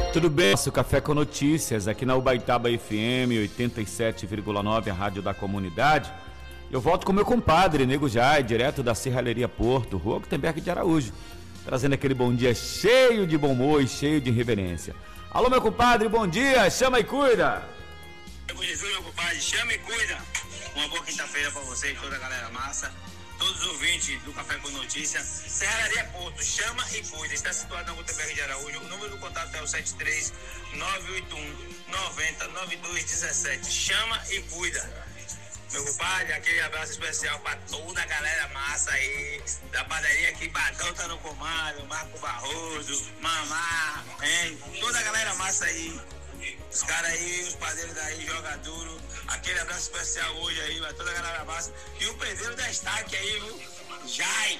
Tudo bem? Nosso Café com Notícias aqui na Ubaitaba FM 87,9, a rádio da comunidade. Eu volto com meu compadre, Nego Jai, direto da Serralheria Porto, Rua Gutenberg de Araújo, trazendo aquele bom dia cheio de bom humor e cheio de reverência. Alô, meu compadre, bom dia, chama e cuida. Jesus, meu compadre, chama e cuida. Uma boa quinta-feira pra você e toda a galera massa. Todos os ouvintes do Café com Notícia. Serralheria Porto, chama e cuida. Está situado na Gutenberg de Araújo. O número do contato é o 73 981 90 9217. Chama e cuida. Meu compadre, aquele abraço especial para toda a galera massa aí da padaria aqui, Badão tá no comando, Marco Barroso, Mamá, hein? Toda a galera massa aí. Os caras aí, os padeiros daí, joga duro. Aquele abraço especial hoje aí, vai toda a galera massa. E o pedreiro destaque aí, viu? Jai!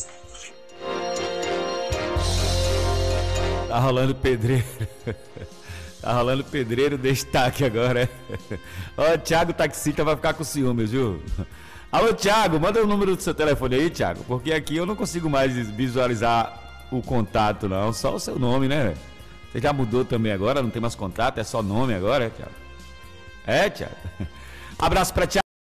Tá rolando pedreiro. Tá rolando pedreiro destaque agora. Ó, Thiago taxista vai ficar com ciúmes, viu? Alô, Thiago, manda o número do seu telefone aí, Thiago, porque aqui eu não consigo mais visualizar o contato, não. Só o seu nome, né? Você já mudou também agora, não tem mais contato, é só nome agora, Thiago? É, Thiago? Abraço pra Thiago.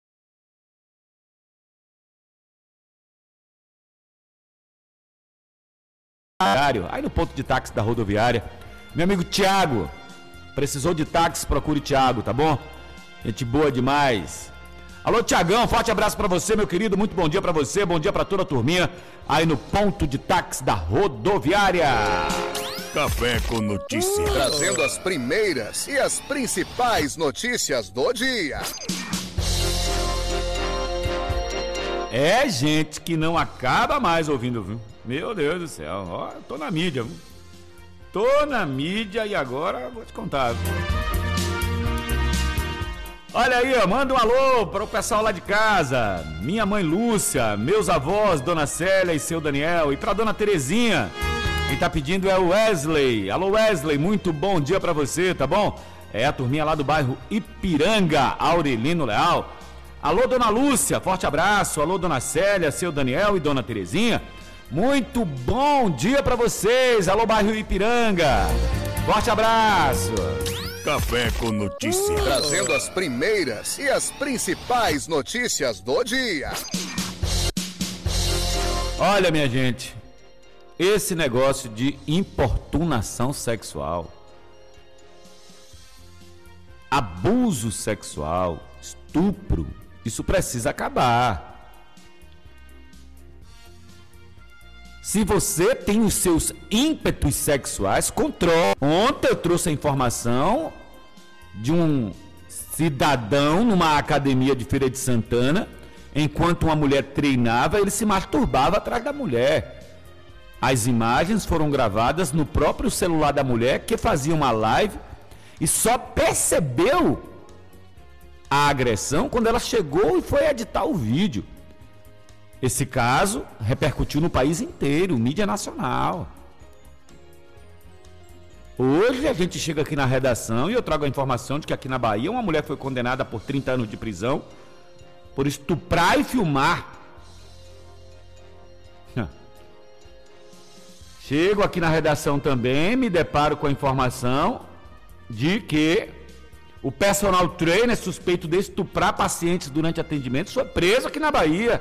Aí no ponto de táxi da rodoviária. Meu amigo Thiago, precisou de táxi, procure Thiago, tá bom? Gente boa demais. Alô, Thiagão, forte abraço pra você, meu querido, muito bom dia pra você, bom dia pra toda a turminha aí no ponto de táxi da rodoviária. Café com Notícias. Trazendo as primeiras e as principais notícias do dia. É gente que não acaba mais ouvindo, viu? Meu Deus do céu, ó, tô na mídia, viu? Tô na mídia e agora vou te contar, viu? Olha aí, ó, manda um alô para o pessoal lá de casa. Minha mãe Lúcia, meus avós, Dona Célia e seu Daniel, e pra Dona Terezinha. Quem tá pedindo é o Wesley. Alô, Wesley, muito bom dia pra você, tá bom? É a turminha lá do bairro Ipiranga, Aurelino Leal. Alô, Dona Lúcia, forte abraço. Alô, Dona Célia, seu Daniel e Dona Terezinha. Muito bom dia pra vocês. Alô, bairro Ipiranga. Forte abraço. Café com Notícias. Trazendo as primeiras e as principais notícias do dia. Olha, minha gente, esse negócio de importunação sexual, abuso sexual, estupro, isso precisa acabar. Se você tem os seus ímpetos sexuais, controle. Ontem eu trouxe a informação de um cidadão numa academia de Feira de Santana, enquanto uma mulher treinava, ele se masturbava atrás da mulher. As imagens foram gravadas no próprio celular da mulher, que fazia uma live e só percebeu a agressão quando ela chegou e foi editar o vídeo. Esse caso repercutiu no país inteiro, mídia nacional. Hoje a gente chega aqui na redação e eu trago a informação de que aqui na Bahia uma mulher foi condenada por 30 anos de prisão por estuprar e filmar. Chego aqui na redação também, me deparo com a informação de que o personal trainer suspeito de estuprar pacientes durante atendimento foi preso aqui na Bahia.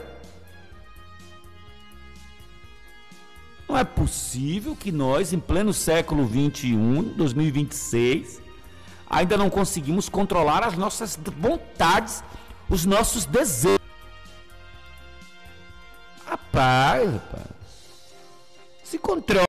Não é possível que nós, em pleno século XXI, 2026, ainda não conseguimos controlar as nossas vontades, os nossos desejos. Rapaz, se controla.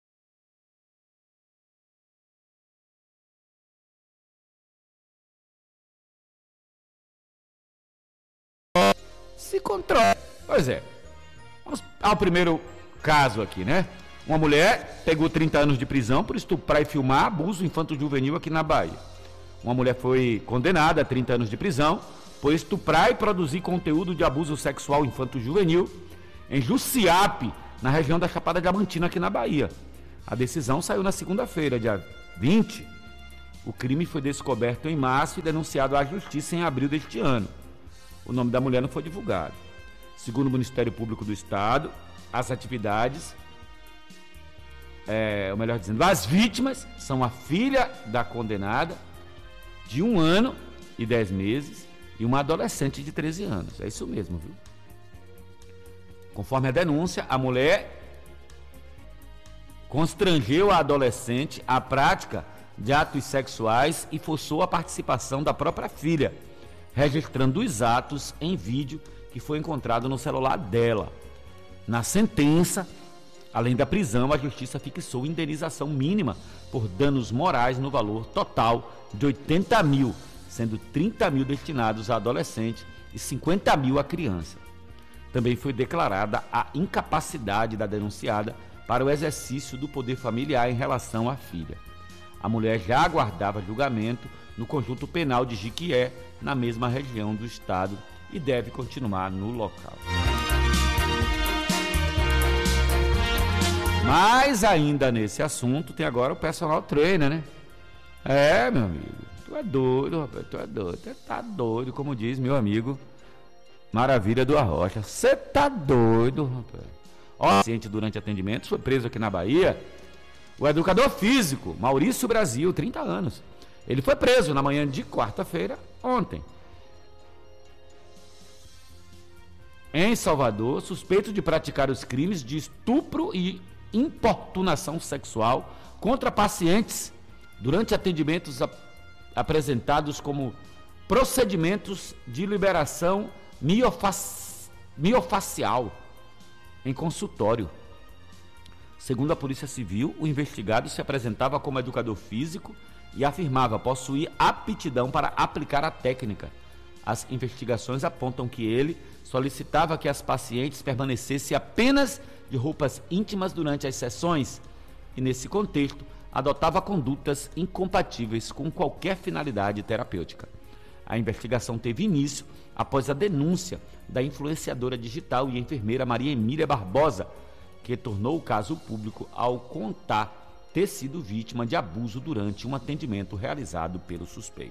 Se controla. Pois é. Vamos ao primeiro caso aqui, né? Uma mulher pegou 30 anos de prisão por estuprar e filmar abuso infanto-juvenil aqui na Bahia. Uma mulher foi condenada a 30 anos de prisão por estuprar e produzir conteúdo de abuso sexual infanto-juvenil em Jussiape, na região da Chapada Diamantina, aqui na Bahia. A decisão saiu na segunda-feira, dia 20. O crime foi descoberto em março e denunciado à justiça em abril deste ano. O nome da mulher não foi divulgado. Segundo o Ministério Público do Estado, as atividades ou melhor dizendo, as vítimas são a filha da condenada, de 1 ano e 10 meses, e uma adolescente de 13 anos. É isso mesmo, viu? Conforme a denúncia, a mulher constrangeu a adolescente à prática de atos sexuais e forçou a participação da própria filha, registrando os atos em vídeo que foi encontrado no celular dela. Na sentença, além da prisão, a justiça fixou indenização mínima por danos morais no valor total de 80 mil, sendo 30 mil destinados a adolescente e 50 mil a criança. Também foi declarada a incapacidade da denunciada para o exercício do poder familiar em relação à filha. A mulher já aguardava julgamento no Conjunto Penal de Jiquié, na mesma região do estado, e deve continuar no local. Mas ainda nesse assunto tem agora o personal trainer, né? Meu amigo, tu é doido, rapaz, tu tá doido, como diz meu amigo Maravilha do Arrocha. Você tá doido, rapaz. Paciente durante atendimento foi preso aqui na Bahia, o educador físico Maurício Brasil, 30 anos. Ele foi preso na manhã de quarta-feira, ontem, em Salvador, suspeito de praticar os crimes de estupro e importunação sexual contra pacientes durante atendimentos apresentados como procedimentos de liberação miofacial em consultório. Segundo a Polícia Civil, o investigado se apresentava como educador físico e afirmava possuir aptidão para aplicar a técnica. As investigações apontam que ele solicitava que as pacientes permanecessem apenas de roupas íntimas durante as sessões e, nesse contexto, adotava condutas incompatíveis com qualquer finalidade terapêutica. A investigação teve início após a denúncia da influenciadora digital e enfermeira Maria Emília Barbosa, que tornou o caso público ao contar ter sido vítima de abuso durante um atendimento realizado pelo suspeito.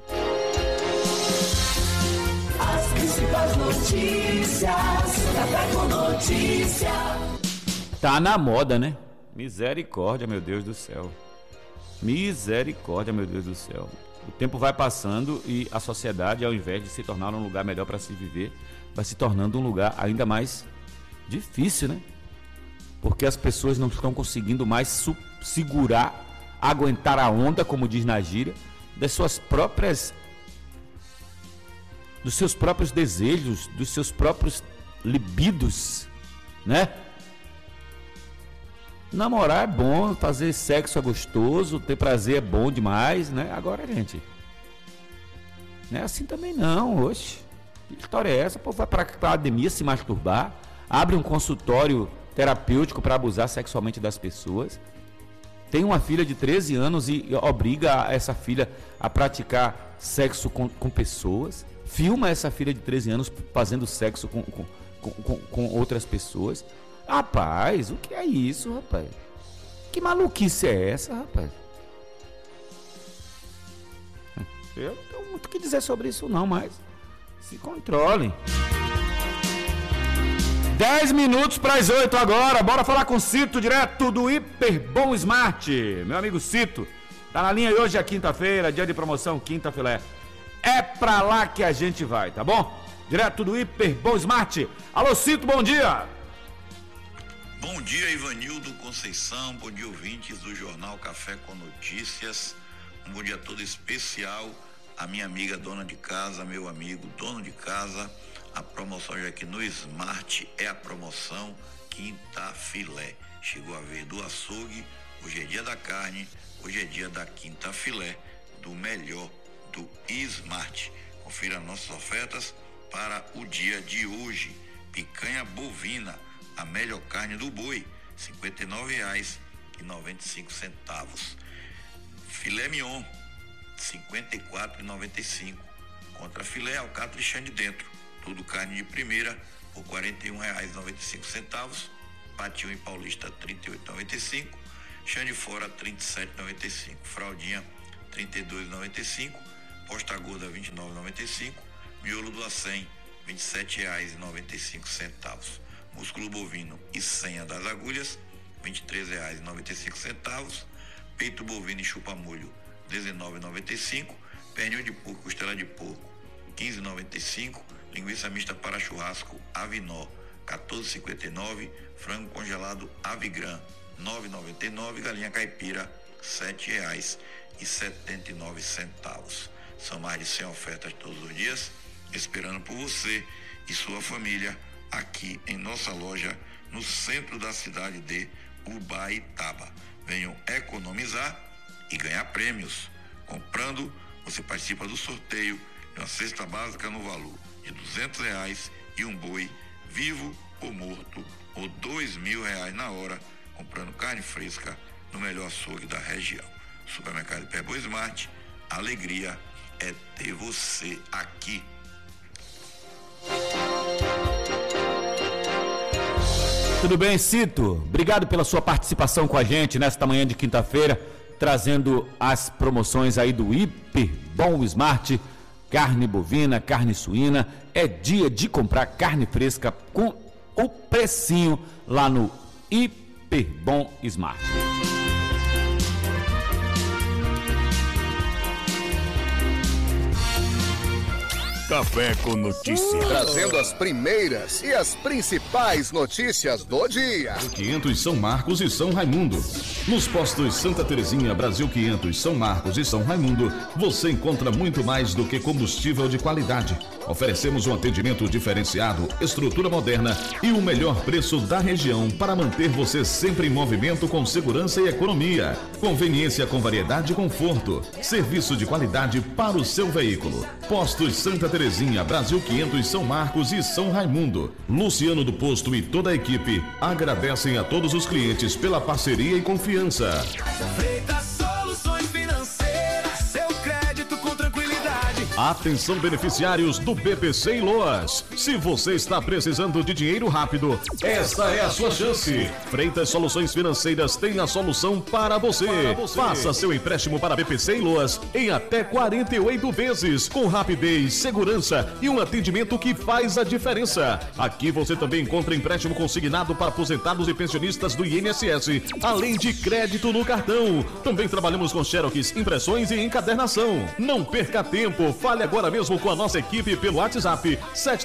As principais notícias, Café com Notícia. Tá na moda, né? Misericórdia, meu Deus do céu. Misericórdia, meu Deus do céu. O tempo vai passando e a sociedade, ao invés de se tornar um lugar melhor para se viver, vai se tornando um lugar ainda mais difícil, né? Porque as pessoas não estão conseguindo mais segurar, aguentar a onda, como diz na gíria, dos seus próprios desejos, dos seus próprios libidos, né? Namorar é bom, fazer sexo é gostoso, ter prazer é bom demais, né? Agora, gente, não é assim também não, oxe. Que história é essa? O povo vai pra academia se masturbar, abre um consultório terapêutico para abusar sexualmente das pessoas, tem uma filha de 13 anos e obriga essa filha a praticar sexo com pessoas, filma essa filha de 13 anos fazendo sexo com outras pessoas. Rapaz, o que é isso, rapaz? Que maluquice é essa, rapaz? Eu não tenho muito o que dizer sobre isso não, mas se controlem. 10 minutos para as 8 agora, bora falar com o Cito, direto do Hiperbom Smart. Meu amigo Cito, tá na linha e hoje é quinta-feira, dia de promoção Quinta Filé. É pra lá que a gente vai, tá bom? Direto do Hiperbom Smart. Alô, Cito, bom dia! Bom dia, Ivanildo Conceição, bom dia, ouvintes do Jornal Café com Notícias. Um bom dia todo especial à minha amiga dona de casa, meu amigo dono de casa. A promoção já aqui no Smart é a promoção Quinta Filé. Chegou a vez do açougue, hoje é dia da carne, hoje é dia da Quinta Filé, do melhor do Smart. Confira nossas ofertas para o dia de hoje. Picanha bovina, a melhor carne do boi, R$ 59,95. Filé mignon, R$ 54,95. Contra filé, alcatra e chane dentro. Tudo carne de primeira, por R$ 41,95. Patinho em Paulista, R$ 38,95. Chane fora, R$ 37,95. Fraldinha, R$ 32,95. Posta gorda, R$ 29,95. Miolo do acém, R$ 27,95. Músculo bovino e senha das agulhas, R$ 23,95. Peito bovino e chupa-molho, R$ 19,95. Pernil de porco, costela de porco, R$ 15,95. Linguiça mista para churrasco Avinó, R$ 14,59. Frango congelado Avigran, R$ 9,99. Galinha caipira, R$ 7,79. São mais de 100 ofertas todos os dias, esperando por você e sua família aqui em nossa loja no centro da cidade de Ubaitaba. Venham economizar e ganhar prêmios. Comprando, você participa do sorteio de uma cesta básica no valor de R$200 e um boi vivo ou morto, ou R$2.000 na hora, comprando carne fresca no melhor açougue da região. Supermercado Hiperboa Smart, a alegria é ter você aqui. Tudo bem, Cito? Obrigado pela sua participação com a gente nesta manhã de quinta-feira, trazendo as promoções aí do Hiper Bom Smart. Carne bovina, carne suína, é dia de comprar carne fresca com o precinho lá no Hiper Bom Smart. Café com Notícia. Trazendo as primeiras e as principais notícias do dia. 500 São Marcos e São Raimundo. Nos postos Santa Terezinha, Brasil 500, São Marcos e São Raimundo, você encontra muito mais do que combustível de qualidade. Oferecemos um atendimento diferenciado, estrutura moderna e o melhor preço da região para manter você sempre em movimento com segurança e economia. Conveniência com variedade e conforto. Serviço de qualidade para o seu veículo. Postos Santa Terezinha, Brasil 500, São Marcos e São Raimundo. Luciano do Posto e toda a equipe agradecem a todos os clientes pela parceria e confiança. Freitas Soluções Financeiras, seu crédito com tranquilidade. Atenção, beneficiários do BPC e Loas. Se você está precisando de dinheiro rápido, esta é a sua chance. Freitas Soluções Financeiras tem a solução para você. Faça seu empréstimo para BPC e Loas em até 48 vezes, com rapidez, segurança e um atendimento que faz a diferença. Aqui você também encontra empréstimo consignado para aposentados e pensionistas do INSS, além de crédito no cartão. Também trabalhamos com xerox, impressões e encadernação. Não perca tempo, fale agora mesmo com a nossa equipe pelo WhatsApp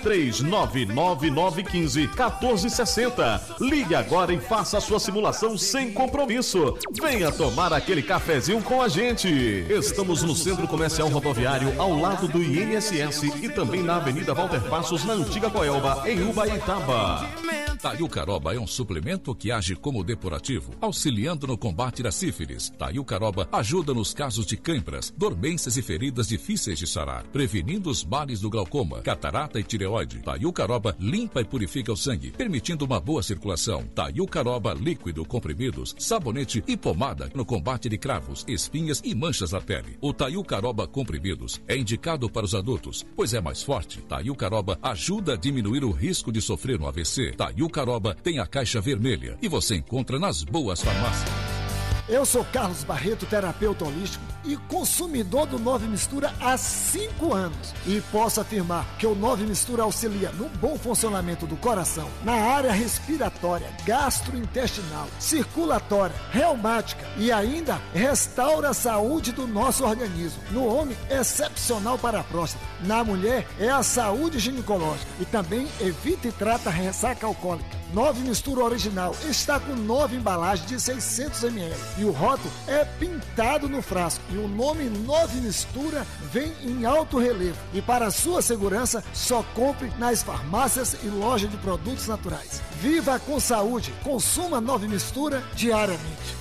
73999151460. Ligue agora e faça a sua simulação sem compromisso. Venha tomar aquele cafezinho com a gente. Estamos no Centro Comercial Rodoviário, ao lado do INSS, e também na Avenida Walter Passos, na Antiga Coelba, em Ubaitaba. Taiucaroba é um suplemento que age como depurativo, auxiliando no combate da sífilis. Taiucaroba ajuda nos casos de câimbras, dormências e feridas difíceis de sarar, prevenindo os males do glaucoma, catarata e tireoide. Taiucaroba limpa e purifica o sangue, permitindo uma boa circulação. Taiucaroba líquido, comprimidos, sabonete e pomada no combate de cravos, espinhas e manchas na pele. O Taiucaroba comprimidos é indicado para os adultos, pois é mais forte. Taiucaroba ajuda a diminuir o risco de sofrer um AVC. Taiucaroba tem a caixa vermelha e você encontra nas boas farmácias. Eu sou Carlos Barreto, terapeuta holístico e consumidor do 9 Mistura há 5 anos. E posso afirmar que o 9 Mistura auxilia no bom funcionamento do coração, na área respiratória, gastrointestinal, circulatória, reumática e ainda restaura a saúde do nosso organismo. No homem, excepcional para a próstata. Na mulher, é a saúde ginecológica e também evita e trata a ressaca alcoólica. 9 Mistura original está com 9 embalagens de 600 ml e o rótulo é pintado no frasco e o nome 9 Mistura vem em alto relevo. E para sua segurança, só compre nas farmácias e lojas de produtos naturais. Viva com saúde, consuma 9 Mistura diariamente.